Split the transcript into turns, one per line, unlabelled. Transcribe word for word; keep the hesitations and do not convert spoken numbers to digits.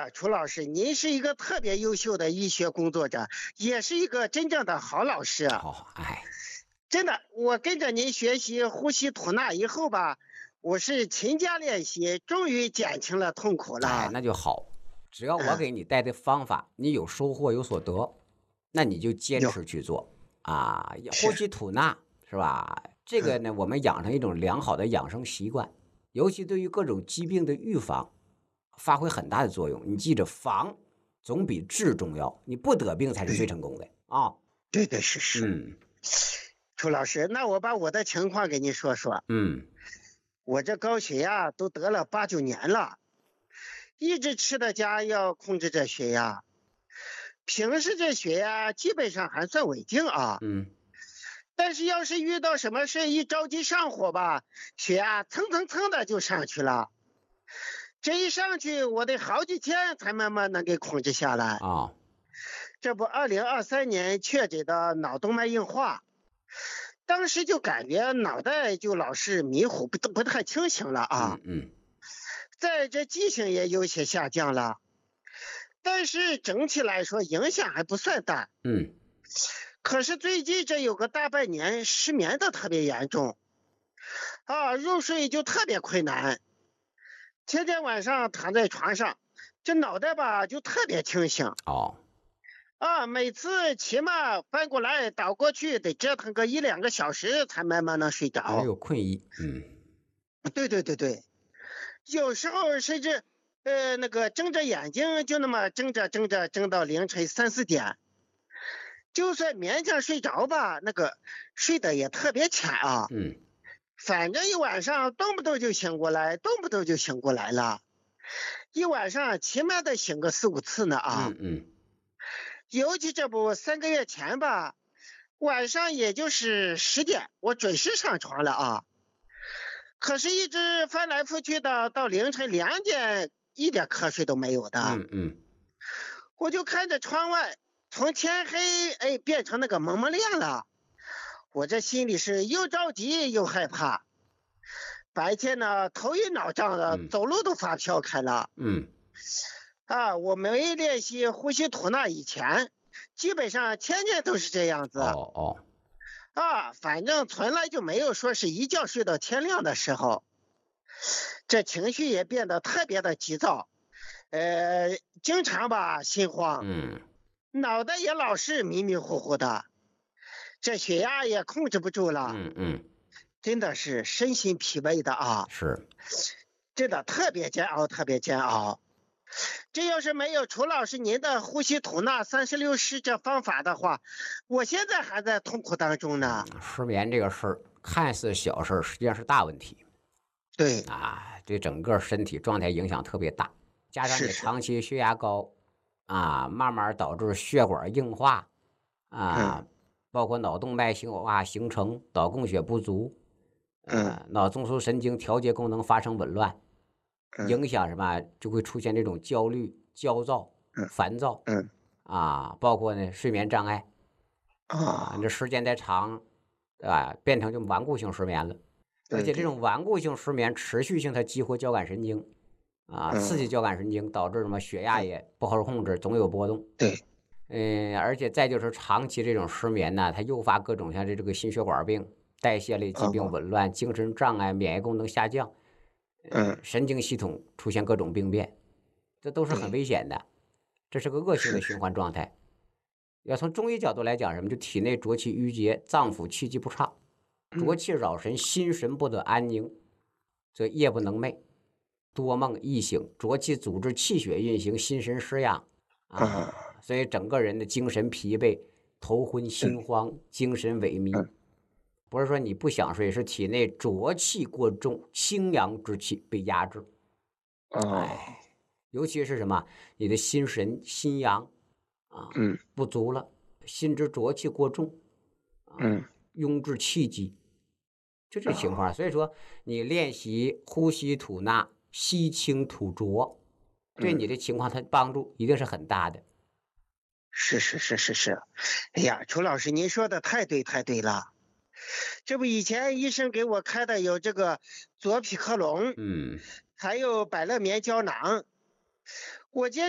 的，楚老师，您是一个特别优秀的医学工作者，也是一个真正的好老师。
哦，哎，
真的，我跟着您学习呼吸吐纳以后吧，我是勤加练习，终于减轻了痛苦
哎，
了。
那就好。只要我
嗯，
给你带的方法，你有收获有所得，那你就坚
有
持去做啊。呼
是
吸吐纳是吧？这个
嗯
呢，我们养成一种良好的养生习惯，尤其对于各种疾病的预防，发挥很大的作用。你记着，防总比治重要，你不得病才是最
对
成功的啊。
对对是是。
嗯
楚老师，那我把我的情况给您说说。
嗯，
我这高血压都得了八九年了，一直吃的家要控制这血压，平时这血压基本上还算稳定啊。
嗯，
但是要是遇到什么事一着急上火吧，血压蹭蹭蹭的就上去了。这一上去，我得好几天才慢慢能给控制下来。
啊，
这不，二零二三年确诊的脑动脉硬化，当时就感觉脑袋就老是迷糊，不不太清醒了啊。
嗯嗯
再这记性也有些下降了，但是整体来说影响还不算大。
嗯，
可是最近这有个大半年失眠的特别严重啊，入睡就特别困难，天天晚上躺在床上，这脑袋吧就特别清醒
哦，
啊，每次起码翻过来倒过去得折腾个一两个小时才慢慢能睡着。
还有困意，嗯
对对对对，有时候甚至呃那个睁着眼睛就那么睁着睁着睁到凌晨三四点，就算勉强睡着吧，那个睡得也特别浅啊，
嗯
反正一晚上动不动就醒过来，动不动就醒过来了，一晚上起码得醒个四五次呢啊。
嗯嗯，
尤其这不三个月前吧，晚上也就是十点，我准时上床了啊。可是，一直翻来覆去的到凌晨两点，一点瞌睡都没有的。
嗯嗯，
我就看着窗外，从天黑哎变成那个蒙蒙亮了，我这心里是又着急又害怕。白天呢，头晕脑胀的，
嗯
走路都发飘开了。
嗯
啊，我没练习呼吸吐纳以前，基本上天天都是这样子。
哦哦，
啊，反正从来就没有说是一觉睡到天亮的时候。这情绪也变得特别的急躁，呃，经常吧心慌，
嗯
脑袋也老是迷迷糊糊的，这血压也控制不住了，
嗯嗯，
真的是身心疲惫的啊，
是，
真的特别煎熬，特别煎熬。这要是没有楚老师您的呼吸吐纳三十六式这方法的话，我现在还在痛苦当中呢。
失眠这个事儿看似小事儿，实际上是大问题
对，
啊，对整个身体状态影响特别大。加上你
是是，
长期血压高啊，慢慢导致血管硬化啊，
嗯
包括脑动脉硬化形成，脑供血不足，
嗯
呃，脑中枢神经调节功能发生紊乱，
嗯
影响什么就会出现这种焦虑、焦躁、
嗯
烦躁
嗯
啊，包括呢睡眠障碍。啊，
啊，
你这时间再长，啊，变成就顽固性失眠了。而且这
对对，
种顽固性失眠，持续性它激活交感神经，啊，刺激
嗯
交感神经，导致什么血压也不好控制，总有波动。
对，
嗯，而且再就是长期这种失眠呢，它诱发各种像这这个心血管病、代谢类疾病
哦
紊乱、精神障碍、免疫功能下降，
嗯
神经系统出现各种病变，这都是很
对，
危险的，这是个恶性的循
是是，
环状态。要从中医角度来讲，什么就体内浊气郁结，脏腑气机不畅，浊
嗯
气扰神，心神不得安宁，这夜不能寐，多梦易醒，浊气阻滞气血运行，心神失养啊，
啊
所以整个人的精神疲惫，头昏心
对，
慌，精神萎靡。
嗯
不是说你不想睡，是体内浊气过重，清阳之气被压制。
哦
哎，尤其是什么，你的心神心阳啊
嗯
不足了，心之浊气过重啊，
嗯
壅滞气机，就这情况。
哦
所以说，你练习呼吸吐纳，吸清吐浊，对你
嗯
的情况它帮助一定是很大的。
是是是是是，哎呀，楚老师您说的太对太对了，这不以前医生给我开的有这个左匹克隆，
嗯。
还有百乐眠胶囊，我接